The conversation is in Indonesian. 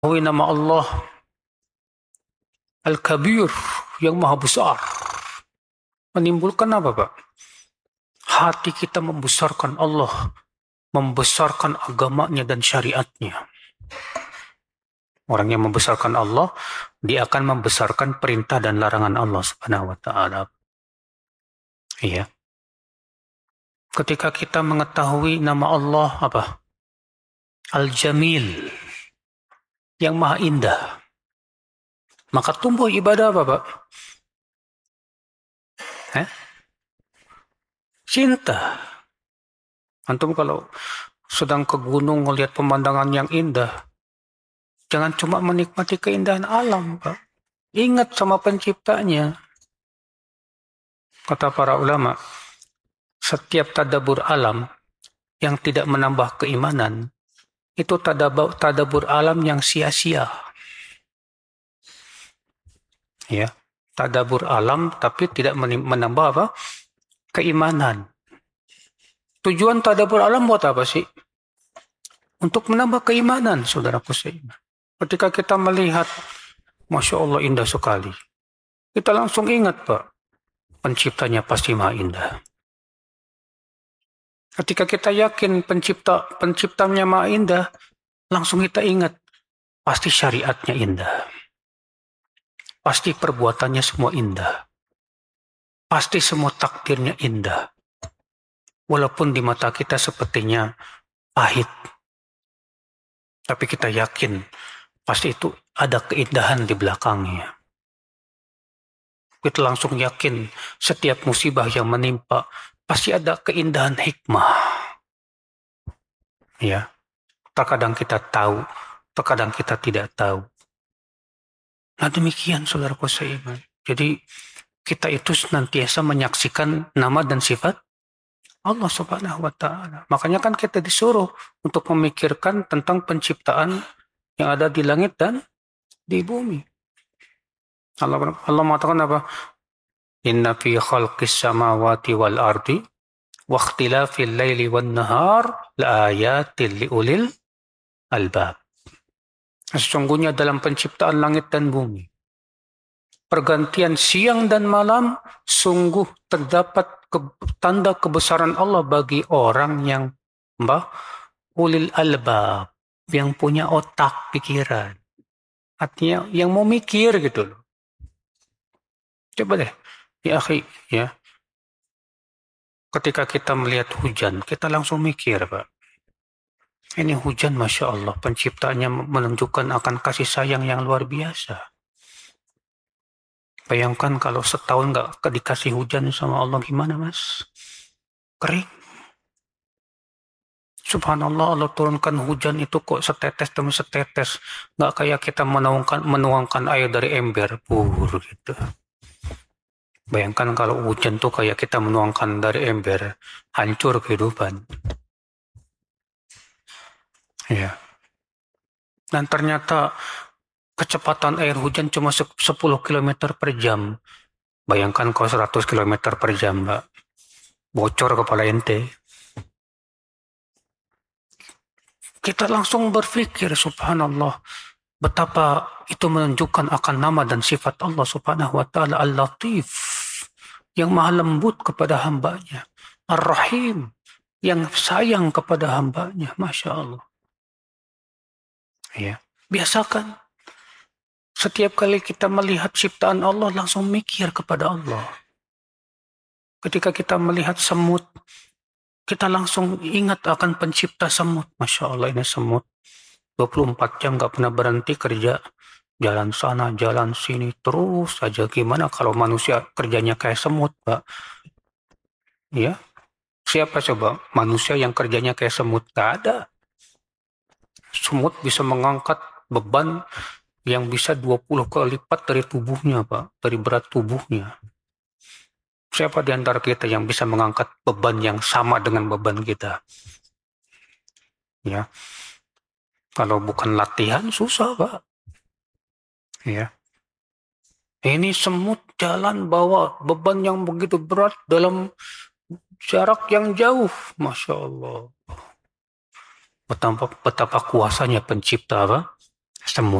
Nama Allah Al-Kabir yang maha besar menimbulkan apa, Pak? Hati kita membesarkan Allah, membesarkan agamanya dan syariatnya. Orang yang membesarkan Allah, dia akan membesarkan perintah dan larangan Allah Subhanahu wa taala. Iya. Ketika kita mengetahui nama Allah apa? Al-Jamil, yang maha indah. Maka tumbuh ibadah apa, Pak? Cinta. Antum kalau sedang ke gunung melihat pemandangan yang indah, jangan cuma menikmati keindahan alam, Pak. Ingat sama penciptanya. Kata para ulama, setiap tadabur alam yang tidak menambah keimanan, itu tadabur alam yang sia-sia. Ya, tadabur alam tapi tidak menambah apa? Keimanan. Tujuan tadabur alam buat apa sih? Untuk menambah keimanan, saudaraku seiman. Ketika kita melihat, Masya Allah indah sekali, kita langsung ingat, Pak, penciptanya pasti maha indah. Ketika kita yakin penciptanya maha indah, langsung kita ingat, pasti syariatnya indah. Pasti perbuatannya semua indah. Pasti semua takdirnya indah. Walaupun di mata kita sepertinya pahit. Tapi kita yakin, pasti itu ada keindahan di belakangnya. Kita langsung yakin setiap musibah yang menimpa pasti ada keindahan hikmah. Ya, terkadang kita tahu, terkadang kita tidak tahu. Nah demikian saudaraku seiman. Jadi kita itu senantiasa menyaksikan nama dan sifat Allah Subhanahu wa taala. Makanya kan kita disuruh untuk memikirkan tentang penciptaan yang ada di langit dan di bumi. Allah mengatakan apa? Inna fi khalqis samawati wal ardi wa ikhtilafil laili wan nahar laayatil liulil albab. Sesungguhnya dalam penciptaan langit dan bumi, pergantian siang dan malam, sungguh terdapat tanda kebesaran Allah bagi orang yang ulil albab, yang punya otak pikiran. Artinya yang mau mikir gitu loh. Coba deh, ya akhi, ya. Ketika kita melihat hujan, kita langsung mikir, Pak. Ini hujan, Masya Allah, penciptanya menunjukkan akan kasih sayang yang luar biasa. Bayangkan kalau setahun nggak dikasih hujan sama Allah, gimana, Mas? Kering. Subhanallah, Allah turunkan hujan itu kok setetes demi setetes. Nggak kayak kita menuangkan air dari ember, gitu. Bayangkan kalau hujan tuh kayak kita menuangkan dari ember, hancur kehidupan. Ya. Dan ternyata kecepatan air hujan cuma 10 km per jam. Bayangkan kalau 100 km per jam, Mbak. Bocor kepala ente. Kita langsung berpikir, subhanallah, betapa itu menunjukkan akan nama dan sifat Allah Subhanahu wa taala Al-Latif, yang maha lembut kepada hambanya, Ar-Rahim, yang sayang kepada hambanya. Masya Allah. Ya, biasakan setiap kali kita melihat ciptaan Allah langsung mikir kepada Allah. Ketika kita melihat semut, kita langsung ingat akan pencipta semut. Masya Allah, ini semut 24 jam gak pernah berhenti kerja. Jalan sana, jalan sini, terus saja. Gimana kalau manusia kerjanya kayak semut, Pak? Ya, siapa coba manusia yang kerjanya kayak semut? Gak ada. Semut bisa mengangkat beban yang bisa 20 kali lipat dari tubuhnya, Pak. Dari berat tubuhnya. Siapa di antara kita yang bisa mengangkat beban yang sama dengan beban kita? Ya. Kalau bukan latihan, susah, Pak. Ya. Ini semut jalan bawa beban yang begitu berat dalam jarak yang jauh. Masya Allah. Betapa kuasanya pencipta, apa? Semut.